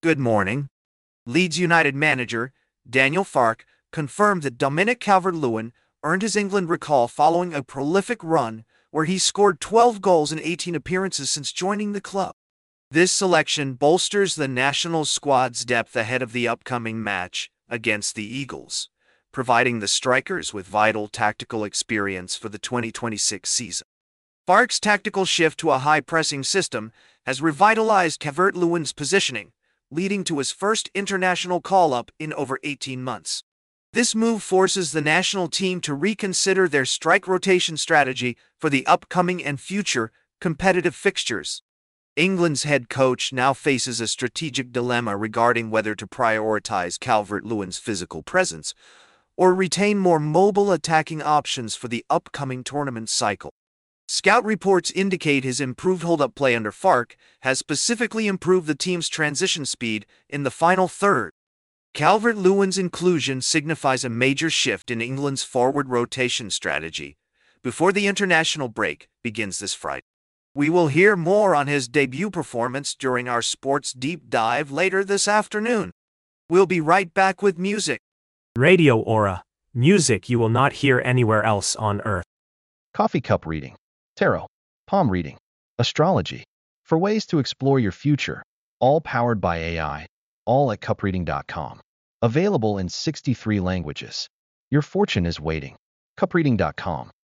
Good morning. Leeds United manager Daniel Farke confirmed that Dominic Calvert-Lewin earned his England recall following a prolific run where he scored 12 goals in 18 appearances since joining the club. This selection bolsters the national squad's depth ahead of the upcoming match against the Eagles, providing the strikers with vital tactical experience for the 2026 season. Farke's tactical shift to a high-pressing system has revitalized Calvert-Lewin's positioning, leading to his first international call-up in over 18 months. This move forces the national team to reconsider their strike rotation strategy for the upcoming and future competitive fixtures. England's head coach now faces a strategic dilemma regarding whether to prioritize Calvert-Lewin's physical presence or retain more mobile attacking options for the upcoming tournament cycle. Scout reports indicate his improved hold-up play under Farke has specifically improved the team's transition speed in the final third. Calvert-Lewin's inclusion signifies a major shift in England's forward rotation strategy before the international break begins this Friday. We will hear more on his debut performance during our sports deep dive later this afternoon. We'll be right back with music. Radio Aura, music you will not hear anywhere else on earth. Coffee cup reading, tarot, palm reading, astrology, for ways to explore your future, all powered by AI, all at cupreading.com. Available in 63 languages. Your fortune is waiting. Cupreading.com.